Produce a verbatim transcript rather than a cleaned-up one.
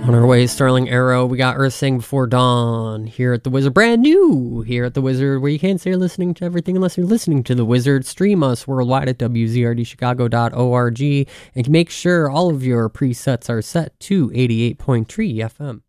On our way, Sterling Arrow. We got Earth Sing Before Dawn here at the Wizard. Brand new here at the Wizard, where you can't say you're listening to everything unless you're listening to the Wizard. Stream us worldwide at w z r d chicago dot org and make sure all of your presets are set to eighty-eight point three F M.